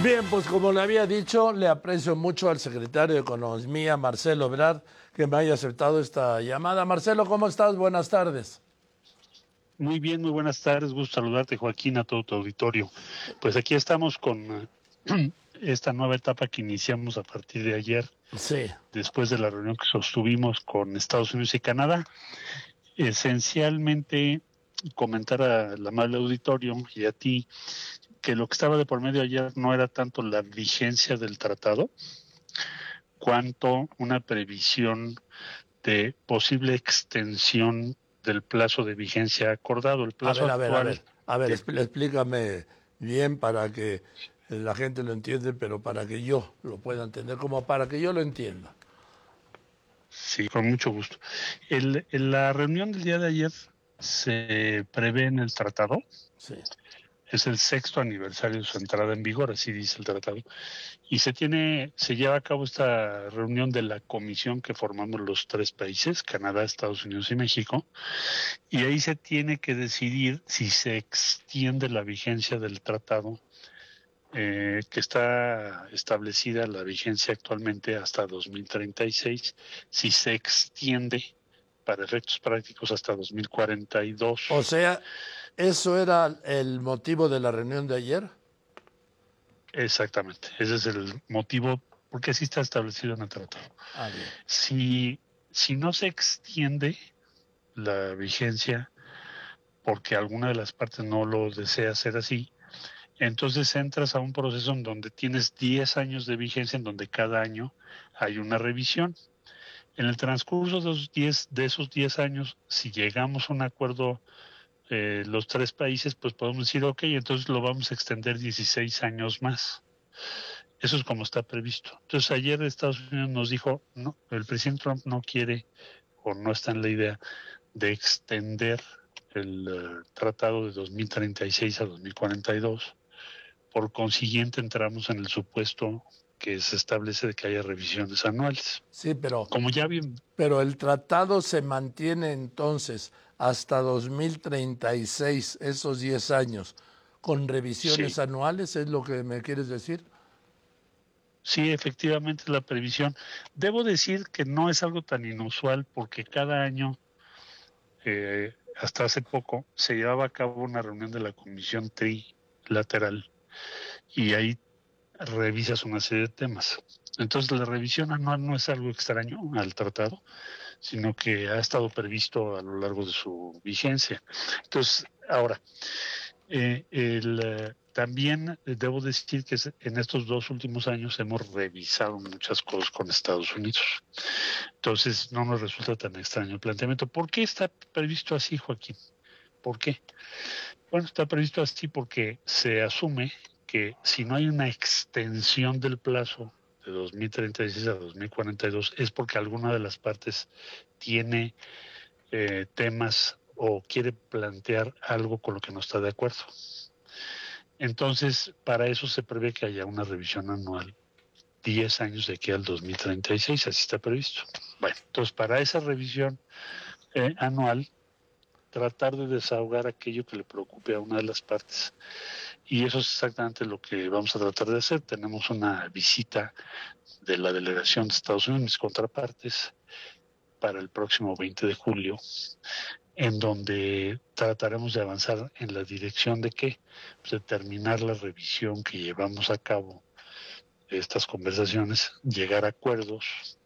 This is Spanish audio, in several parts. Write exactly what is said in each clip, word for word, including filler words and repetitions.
Bien, pues como le había dicho, le aprecio mucho al secretario de Economía, Marcelo Ebrard, que me haya aceptado esta llamada. Marcelo, ¿cómo estás? Buenas tardes. Muy bien, muy buenas tardes. Gusto saludarte, Joaquín, a todo tu auditorio. Pues aquí estamos con eh, esta nueva etapa que iniciamos a partir de ayer, Sí. después de la reunión que sostuvimos con Estados Unidos y Canadá. Esencialmente, comentar al amable auditorio y a ti que lo que estaba de por medio ayer no era tanto la vigencia del tratado, cuanto una previsión de posible extensión del plazo de vigencia acordado. El A plazo ver, a ver, a actual ver, a ver, de, expl- explícame bien para que la gente lo entienda, pero para que yo lo pueda entender, como para que yo lo entienda. Sí, con mucho gusto. El, en la reunión del día de ayer se prevé en el tratado, Sí. es el sexto aniversario de su entrada en vigor, así dice el tratado, y se tiene, se lleva a cabo esta reunión de la comisión que formamos los tres países, Canadá, Estados Unidos y México, y ahí se tiene que decidir si se extiende la vigencia del tratado, eh, que está establecida la vigencia actualmente hasta dos mil treinta y seis, si se extiende para efectos prácticos hasta dos mil cuarenta y dos. O sea, ¿eso era el motivo de la reunión de ayer? Exactamente, ese es el motivo, porque así está establecido en el tratado. Ah, bien. Si, si no se extiende la vigencia porque alguna de las partes no lo desea hacer así, entonces entras a un proceso en donde tienes diez años de vigencia, en donde cada año hay una revisión. En el transcurso de esos diez, de esos diez años, si llegamos a un acuerdo, eh, los tres países, pues podemos decir, ok, entonces lo vamos a extender dieciséis años más. Eso es como está previsto. Entonces ayer Estados Unidos nos dijo, no, el presidente Trump no quiere o no está en la idea de extender el uh, tratado de dos mil treinta y seis a dos mil cuarenta y dos. Por consiguiente, entramos en el supuesto que se establece de que haya revisiones anuales. Sí, pero, Como ya bien, pero el tratado se mantiene entonces hasta dos mil treinta y seis, esos diez años, con revisiones sí, anuales, ¿es lo que me quieres decir? sí, efectivamente la previsión. Debo decir que no es algo tan inusual porque cada año, eh, hasta hace poco, se llevaba a cabo una reunión de la Comisión Trilateral y ahí revisas una serie de temas. Entonces la revisión anual no es algo extraño al tratado, sino que ha estado previsto a lo largo de su vigencia. Entonces, ahora, eh, el, eh, también debo decir que en estos dos últimos años hemos revisado muchas cosas con Estados Unidos. Entonces, no nos resulta tan extraño el planteamiento. ¿Por qué está previsto así, Joaquín? ¿Por qué? Bueno, está previsto así porque se asume que si no hay una extensión del plazo de dos mil treinta y seis a dos mil cuarenta y dos es porque alguna de las partes tiene eh, temas o quiere plantear algo con lo que no está de acuerdo. Entonces, para eso se prevé que haya una revisión anual diez años de aquí al dos mil treinta y seis, así está previsto. Bueno, entonces para esa revisión eh, anual, tratar de desahogar aquello que le preocupe a una de las partes. Y eso es exactamente lo que vamos a tratar de hacer. Tenemos una visita de la delegación de Estados Unidos, mis contrapartes, para el próximo veinte de julio, en donde trataremos de avanzar en la dirección de que pues, de terminar la revisión que llevamos a cabo de estas conversaciones, llegar a acuerdos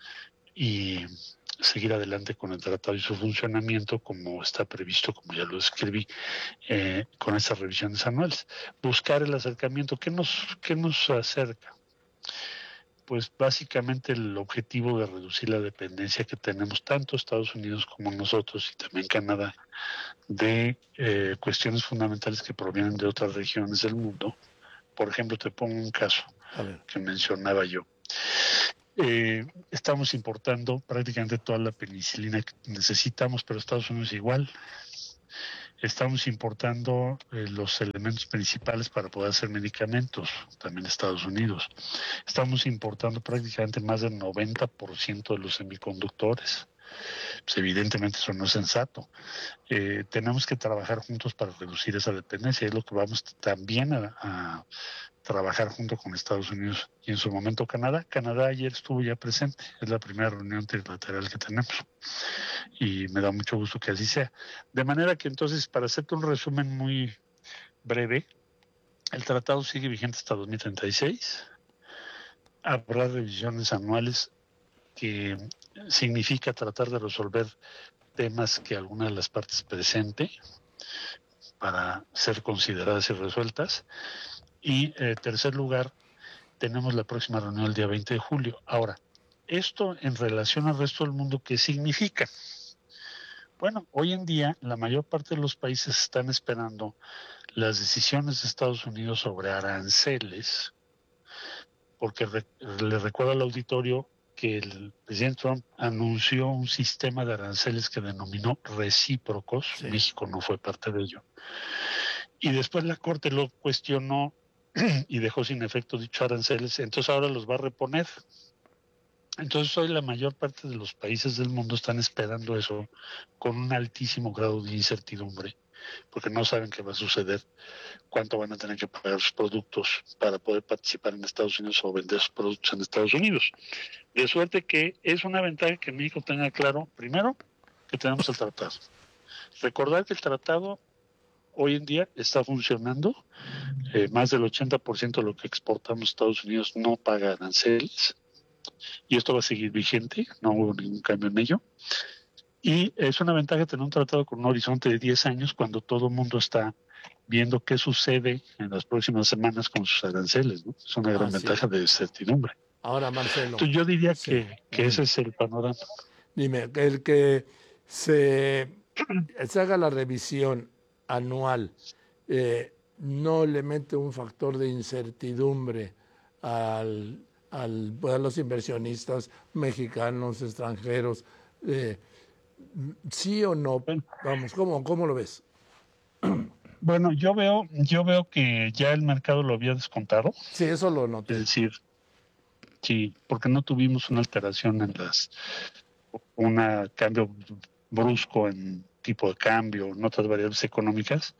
y seguir adelante con el tratado y su funcionamiento como está previsto, como ya lo escribí, eh, con estas revisiones anuales. Buscar el acercamiento. ¿Qué nos, qué nos acerca? Pues básicamente el objetivo de reducir la dependencia que tenemos tanto Estados Unidos como nosotros y también Canadá de eh, cuestiones fundamentales que provienen de otras regiones del mundo. Por ejemplo, te pongo un caso A ver. que mencionaba yo. Eh, estamos importando prácticamente toda la penicilina que necesitamos, pero Estados Unidos igual. Estamos importando eh, los elementos principales para poder hacer medicamentos, también Estados Unidos. Estamos importando prácticamente más del noventa por ciento de los semiconductores. Pues evidentemente eso no es sensato. Eh, tenemos que trabajar juntos para reducir esa dependencia. Es lo que vamos también a, a trabajar junto con Estados Unidos y en su momento Canadá. Canadá ayer estuvo ya presente, es la primera reunión trilateral que tenemos y me da mucho gusto que así sea. De manera que entonces, para hacerte un resumen muy breve, el tratado sigue vigente hasta dos mil treinta y seis, habrá revisiones anuales que significa tratar de resolver temas que alguna de las partes presente para ser consideradas y resueltas. Y en eh, tercer lugar, tenemos la próxima reunión el día veinte de julio. Ahora, esto en relación al resto del mundo, ¿qué significa? Bueno, hoy en día la mayor parte de los países están esperando las decisiones de Estados Unidos sobre aranceles, porque re, le recuerdo al auditorio que el presidente Trump anunció un sistema de aranceles que denominó recíprocos. Sí. México no fue parte de ello. Y después la Corte lo cuestionó y dejó sin efecto dichos aranceles, entonces ahora los va a reponer. Entonces hoy la mayor parte de los países del mundo están esperando eso con un altísimo grado de incertidumbre, porque no saben qué va a suceder, cuánto van a tener que pagar sus productos para poder participar en Estados Unidos o vender sus productos en Estados Unidos. De suerte que es una ventaja que México tenga claro, primero, que tenemos el tratado. Recordar que el tratado hoy en día está funcionando, eh, más del ochenta por ciento de lo que exportamos a Estados Unidos no paga aranceles, y esto va a seguir vigente, no hubo ningún cambio en ello. Y es una ventaja tener un tratado con un horizonte de diez años cuando todo el mundo está viendo qué sucede en las próximas semanas con sus aranceles, ¿no? Es una gran ah, ventaja sí. de certidumbre. Ahora, Marcelo. Entonces yo diría sí. que, que ese es el panorama. Dime, el que se, se haga la revisión anual, eh, ¿no le mete un factor de incertidumbre al, al, a los inversionistas mexicanos, extranjeros? Eh, ¿Sí o no? Vamos, ¿cómo, cómo lo ves? Bueno, yo veo, yo veo que ya el mercado lo había descontado. Sí, eso lo noté. Es decir, sí, porque no tuvimos una alteración en las, un cambio brusco en tipo de cambio, en otras variables económicas.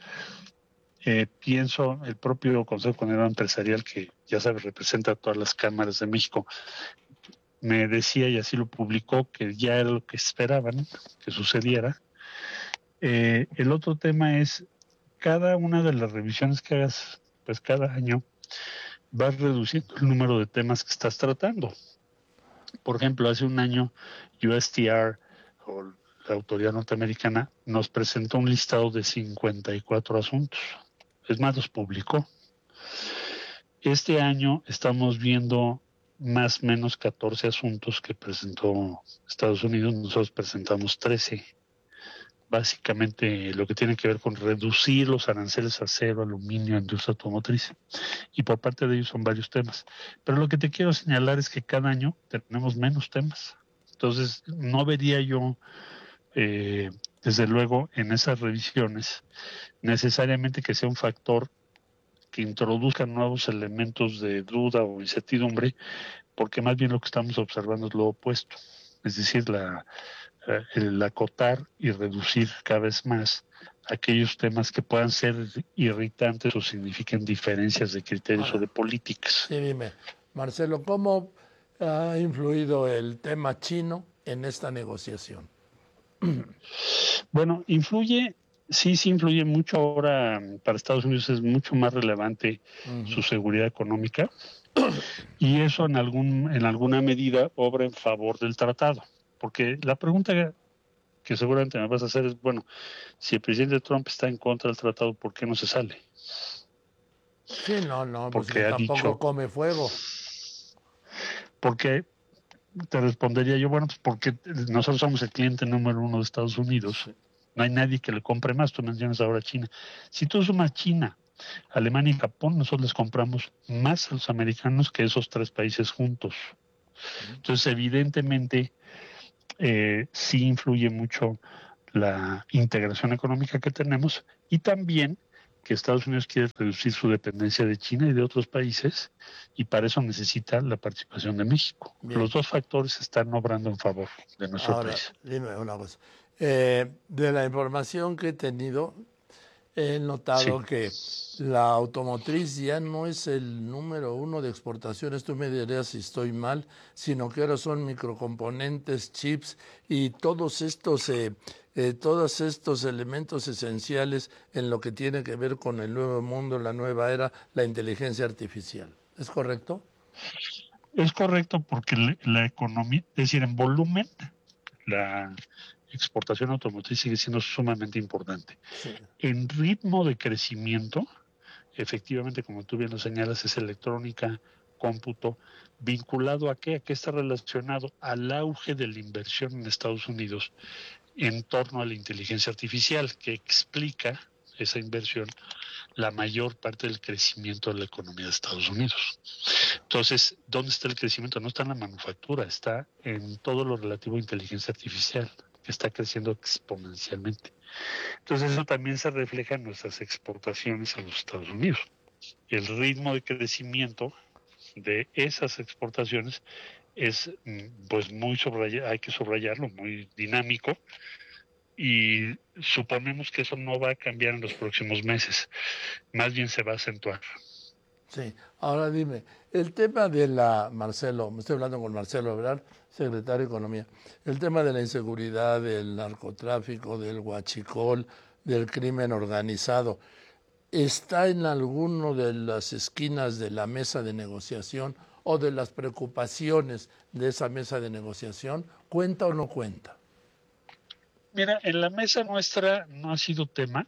Eh, pienso, el propio Consejo Coordinador Empresarial, que ya sabes, representa a todas las cámaras de México, me decía, y así lo publicó, que ya era lo que esperaban que sucediera. Eh, el otro tema es, cada una de las revisiones que hagas, pues cada año, vas reduciendo el número de temas que estás tratando. Por ejemplo, hace un año, U S T R, o la autoridad norteamericana, nos presentó un listado de cincuenta y cuatro asuntos. Es más, los publicó. Este año estamos viendo más o menos catorce asuntos que presentó Estados Unidos, nosotros presentamos trece. Básicamente lo que tiene que ver con reducir los aranceles a acero, aluminio, industria automotriz, y por parte de ellos son varios temas. Pero lo que te quiero señalar es que cada año tenemos menos temas. Entonces no vería yo, eh, desde luego, en esas revisiones necesariamente que sea un factor que introduzca nuevos elementos de duda o incertidumbre, porque más bien lo que estamos observando es lo opuesto, es decir, la, el acotar y reducir cada vez más aquellos temas que puedan ser irritantes o signifiquen diferencias de criterios Ahora, o de políticas. Sí, dime, Marcelo, ¿cómo ha influido el tema chino en esta negociación? Bueno, influye... Sí, sí influye mucho ahora. Para Estados Unidos es mucho más relevante uh-huh. su seguridad económica y eso en algún en alguna medida obra en favor del tratado. Porque la pregunta que seguramente me vas a hacer es, bueno, si el presidente Trump está en contra del tratado, ¿por qué no se sale? Sí, no, no, porque pues tampoco dicho, come fuego. Porque te respondería yo, bueno, pues porque nosotros somos el cliente número uno de Estados Unidos. Sí. No hay nadie que le compre más. Tú mencionas ahora China. Si tú sumas China, Alemania y Japón, nosotros les compramos más a los americanos que esos tres países juntos. Entonces, evidentemente, eh, sí influye mucho la integración económica que tenemos y también que Estados Unidos quiere reducir su dependencia de China y de otros países y para eso necesita la participación de México. Bien. Los dos factores están obrando en favor de nuestro ahora, país. Dime una cosa. Eh, de la información que he tenido, he notado Sí. que la automotriz ya no es el número uno de exportaciones, tú me dirás si estoy mal, sino que ahora son microcomponentes, chips y todos estos, eh, eh, todos estos elementos esenciales en lo que tiene que ver con el nuevo mundo, la nueva era, la inteligencia artificial. ¿Es correcto? Es correcto porque le- la economía, es decir, en volumen, la exportación automotriz sigue siendo sumamente importante. Sí. En ritmo de crecimiento, efectivamente, como tú bien lo señalas, es electrónica, cómputo, vinculado a qué, a qué está relacionado al auge de la inversión en Estados Unidos en torno a la inteligencia artificial, que explica esa inversión la mayor parte del crecimiento de la economía de Estados Unidos. Entonces, ¿dónde está el crecimiento? No está en la manufactura, está en todo lo relativo a inteligencia artificial, que está creciendo exponencialmente. Entonces, eso también se refleja en nuestras exportaciones a los Estados Unidos. El ritmo de crecimiento de esas exportaciones es, pues, muy subrayado, hay que subrayarlo, muy dinámico, y suponemos que eso no va a cambiar en los próximos meses, más bien se va a acentuar. Sí, ahora dime, el tema de la, Marcelo, me estoy hablando con Marcelo Ebrard, secretario de Economía, el tema de la inseguridad, del narcotráfico, del huachicol, del crimen organizado, ¿está en alguno de las esquinas de la mesa de negociación o de las preocupaciones de esa mesa de negociación? ¿Cuenta o no cuenta? Mira, en la mesa nuestra no ha sido tema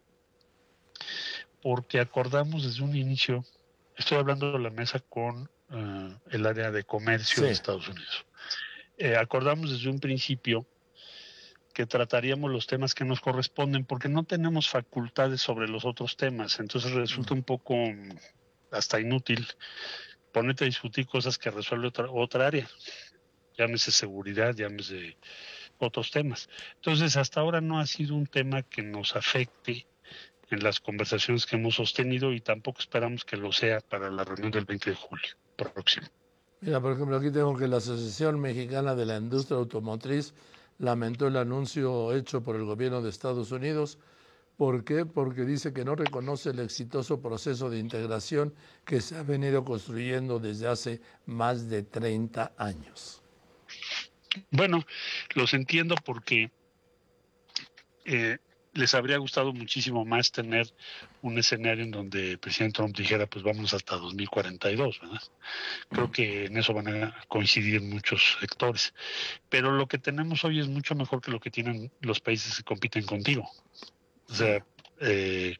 porque acordamos desde un inicio, estoy hablando de la mesa con uh, el área de comercio de Sí. Estados Unidos, eh, acordamos desde un principio que trataríamos los temas que nos corresponden porque no tenemos facultades sobre los otros temas, entonces resulta un poco hasta inútil ponerte a discutir cosas que resuelve otra, otra área, llámese seguridad, llámese otros temas. Entonces, hasta ahora no ha sido un tema que nos afecte en las conversaciones que hemos sostenido y tampoco esperamos que lo sea para la reunión del veinte de julio próximo. Mira, por ejemplo, aquí tengo que la Asociación Mexicana de la Industria Automotriz lamentó el anuncio hecho por el gobierno de Estados Unidos. ¿Por qué? Porque dice que no reconoce el exitoso proceso de integración que se ha venido construyendo desde hace más de treinta años. Bueno, los entiendo porque eh, les habría gustado muchísimo más tener un escenario en donde el presidente Trump dijera, pues vamos hasta dos mil cuarenta y dos, ¿verdad? Creo que en eso van a coincidir muchos sectores. Pero lo que tenemos hoy es mucho mejor que lo que tienen los países que compiten contigo. O Sí. sea, eh,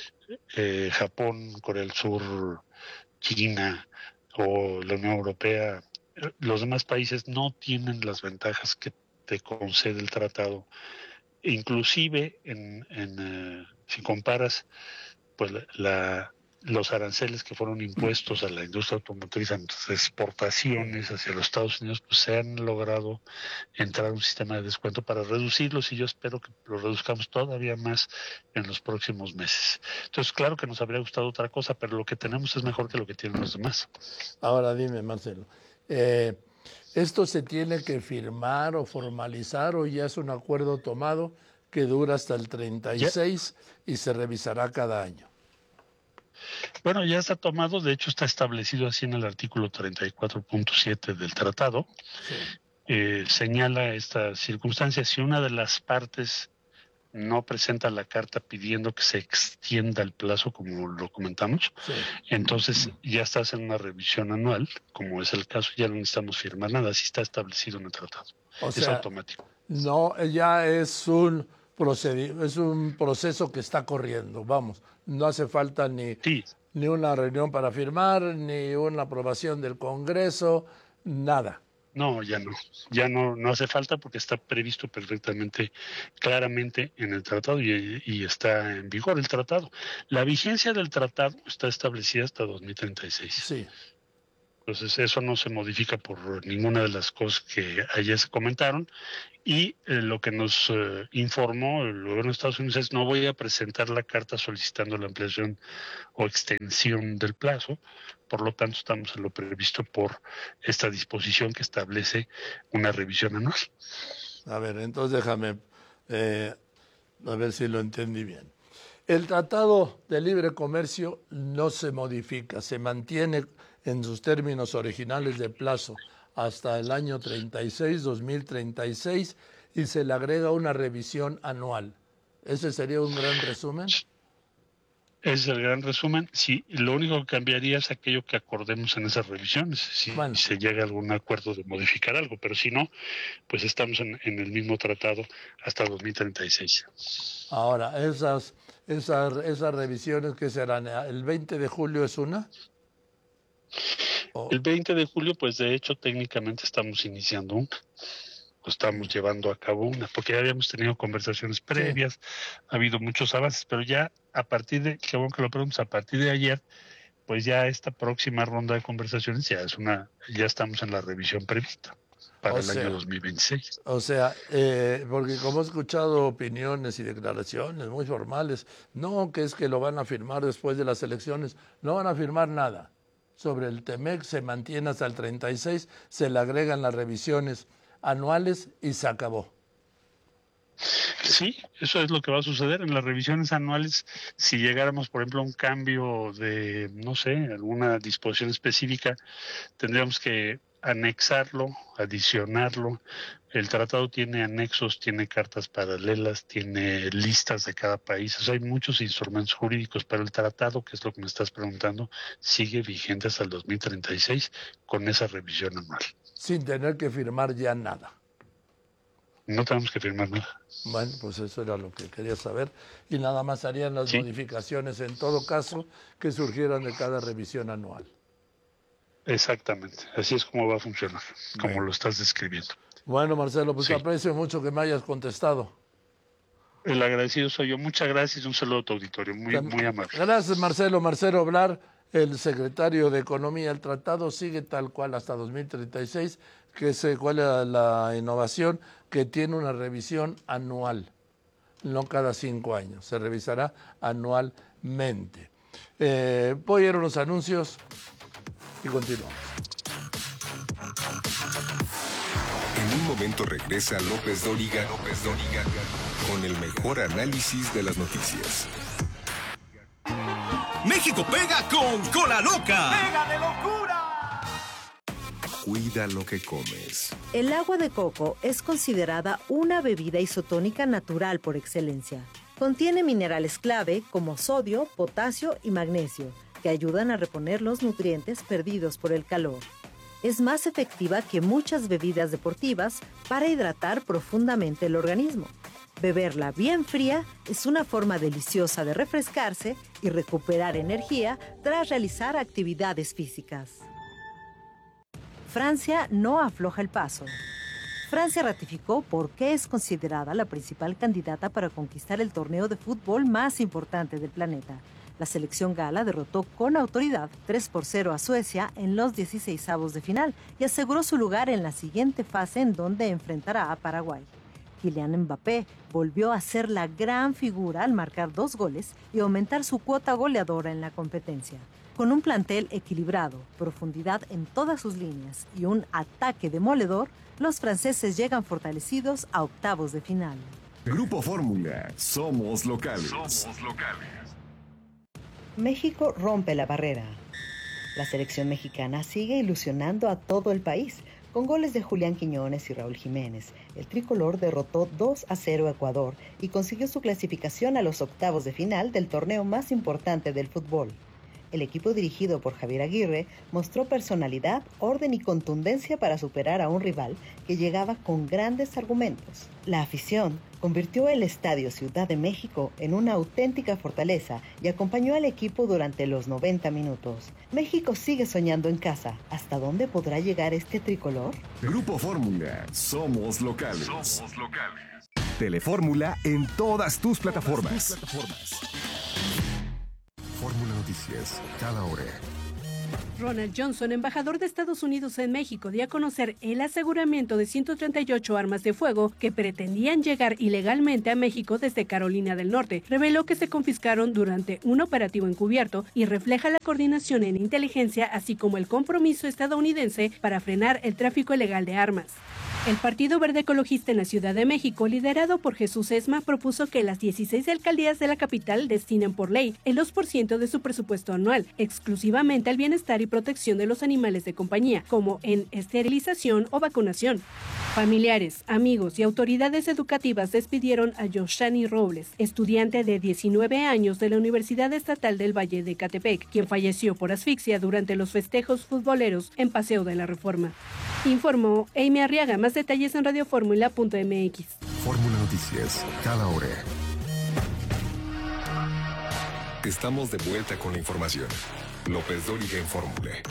eh, Japón, Corea del Sur, China o la Unión Europea, eh, los demás países no tienen las ventajas que te concede el tratado. Inclusive, en, en, eh, si comparas pues la, la, los aranceles que fueron impuestos a la industria automotriz, a nuestras exportaciones hacia los Estados Unidos, pues se han logrado entrar a un sistema de descuento para reducirlos y yo espero que lo reduzcamos todavía más en los próximos meses. Entonces, claro que nos habría gustado otra cosa, pero lo que tenemos es mejor que lo que tienen los demás. Ahora dime, Marcelo, eh, ¿esto se tiene que firmar o formalizar o ya es un acuerdo tomado que dura hasta el treinta y Ya, seis y se revisará cada año? bueno, ya está tomado, de hecho está establecido así en el artículo treinta y cuatro punto siete del tratado. Sí. Eh, señala esta circunstancia, si una de las partes no presenta la carta pidiendo que se extienda el plazo, como lo comentamos, Sí. entonces ya estás en una revisión anual, como es el caso, ya no necesitamos firmar nada, así está establecido en el tratado. O Es sea, automático. no, ya es un procedi- es un proceso que está corriendo, vamos, no hace falta ni, Sí, ni una reunión para firmar, ni una aprobación del Congreso, nada. no, ya no, ya no, no hace falta porque está previsto perfectamente, claramente en el tratado y, y está en vigor el tratado. La vigencia del tratado está establecida hasta dos mil treinta y seis. Sí. Entonces, eso no se modifica por ninguna de las cosas que ayer se comentaron. Y eh, lo que nos eh, informó el gobierno de Estados Unidos es no voy a presentar la carta solicitando la ampliación o extensión del plazo. Por lo tanto, estamos en lo previsto por esta disposición que establece una revisión anual. A ver, entonces déjame, eh, a ver si lo entendí bien. El Tratado de Libre Comercio no se modifica, se mantiene en sus términos originales de plazo hasta el año treinta y seis, dos mil treinta y seis, y se le agrega una revisión anual. ¿Ese sería un gran resumen? Ese es el gran resumen. Sí, lo único que cambiaría es aquello que acordemos en esas revisiones, si bueno. se llega a algún acuerdo de modificar algo, pero si no, pues estamos en, en el mismo tratado hasta dos mil treinta y seis. Ahora, esas, esas, esas revisiones que serán, ¿el veinte de julio es una? ¿O? El veinte de julio, pues de hecho técnicamente estamos iniciando una. Estamos llevando a cabo una, porque ya habíamos tenido conversaciones previas, sí. Ha habido muchos avances, pero ya a partir de, qué bueno que lo preguntas, a partir de ayer, pues ya esta próxima ronda de conversaciones ya es una, ya estamos en la revisión prevista para o el sea, año dos mil veintiséis. O sea, eh, porque como he escuchado opiniones y declaraciones muy formales, no, que es que lo van a firmar después de las elecciones, no van a firmar nada. Sobre el T-M E C se mantiene hasta el treinta y seis, se le agregan las revisiones anuales y se acabó. Sí, eso es lo que va a suceder en las revisiones anuales. Si llegáramos, por ejemplo, a un cambio de, no sé, alguna disposición específica, tendríamos que anexarlo, adicionarlo. El tratado tiene anexos, tiene cartas paralelas, tiene listas de cada país. O sea, hay muchos instrumentos jurídicos, pero el tratado, que es lo que me estás preguntando, sigue vigente hasta el dos mil treinta y seis con esa revisión anual. Sin tener que firmar ya nada. No tenemos que firmar nada. Bueno, pues eso era lo que quería saber. Y nada más harían las ¿Sí? modificaciones en todo caso que surgieran de cada revisión anual. Exactamente. Así es como va a funcionar, como bueno. lo estás describiendo. Bueno, Marcelo, pues sí. aprecio mucho que me hayas contestado. El agradecido soy yo. Muchas gracias. Un saludo a tu auditorio. Muy, muy amable. Gracias, Marcelo. Marcelo Obrar, el secretario de Economía. El tratado sigue tal cual hasta dos mil treinta y seis, que es cuál es la innovación, que tiene una revisión anual, no cada cinco años, se revisará anualmente. Eh, voy a ir a unos anuncios y continuamos. En un momento regresa López Dóriga, López Dóriga con el mejor análisis de las noticias. México pega con Cola Loca. ¡Pega de locura! Cuida lo que comes. El agua de coco es considerada una bebida isotónica natural por excelencia. Contiene minerales clave como sodio, potasio y magnesio, que ayudan a reponer los nutrientes perdidos por el calor. Es más efectiva que muchas bebidas deportivas para hidratar profundamente el organismo. Beberla bien fría es una forma deliciosa de refrescarse y recuperar energía tras realizar actividades físicas. Francia no afloja el paso. Francia ratificó por qué es considerada la principal candidata para conquistar el torneo de fútbol más importante del planeta. La selección gala derrotó con autoridad tres por cero a Suecia en los dieciseisavos de final y aseguró su lugar en la siguiente fase en donde enfrentará a Paraguay. Kylian Mbappé volvió a ser la gran figura al marcar dos goles y aumentar su cuota goleadora en la competencia. Con un plantel equilibrado, profundidad en todas sus líneas y un ataque demoledor, los franceses llegan fortalecidos a octavos de final. Grupo Fórmula, somos locales. Somos locales. México rompe la barrera. La selección mexicana sigue ilusionando a todo el país. Con goles de Julián Quiñones y Raúl Jiménez, el tricolor derrotó dos a cero a Ecuador y consiguió su clasificación a los octavos de final del torneo más importante del fútbol. El equipo dirigido por Javier Aguirre mostró personalidad, orden y contundencia para superar a un rival que llegaba con grandes argumentos. La afición convirtió el Estadio Ciudad de México en una auténtica fortaleza y acompañó al equipo durante los noventa minutos. México sigue soñando en casa. ¿Hasta dónde podrá llegar este tricolor? Grupo Fórmula, somos locales. Somos locales. Telefórmula en todas tus plataformas. Tus plataformas. Fórmula Noticias, cada hora. Ronald Johnson, embajador de Estados Unidos en México, dio a conocer el aseguramiento de ciento treinta y ocho armas de fuego que pretendían llegar ilegalmente a México desde Carolina del Norte. Reveló que se confiscaron durante un operativo encubierto y refleja la coordinación en inteligencia, así como el compromiso estadounidense para frenar el tráfico ilegal de armas. El Partido Verde Ecologista en la Ciudad de México, liderado por Jesús Esma, propuso que las dieciséis alcaldías de la capital destinen por ley el dos por ciento de su presupuesto anual exclusivamente al bienestar y protección de los animales de compañía, como en esterilización o vacunación. Familiares, amigos y autoridades educativas despidieron a Yoshani Robles, estudiante de diecinueve años de la Universidad Estatal del Valle de Ecatepec, quien falleció por asfixia durante los festejos futboleros en Paseo de la Reforma. Informó Amy Arriaga. Más detalles en radioformula punto m x. Fórmula Noticias, cada hora. Estamos de vuelta con la información. López Dóriga en Fórmula.